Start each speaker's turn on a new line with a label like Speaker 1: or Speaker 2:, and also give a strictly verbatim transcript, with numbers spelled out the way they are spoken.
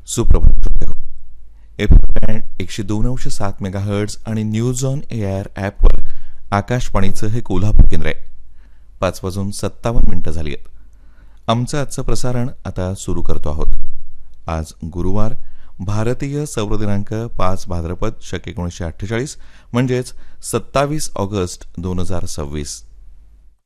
Speaker 1: सुप्रभात श्रोते. F M एकशे दोन अंश सात मेगाहर्ट्ज आणि न्यूज ऑन एआर ॲपवर आकाशवाणीचं हे कोल्हापूर केंद्र आहे. पाच वाजून सत्तावन्न मिनिटं झाली आहेत. आमचं आजचं प्रसारण आता सुरू करतो आहोत. आज गुरुवार, भारतीय सौर दिनांक पाच भाद्रपद शक एकोणीसशे अठ्ठेचाळीस म्हणजेच सत्तावीस ऑगस्ट दोन हजार सव्वीस.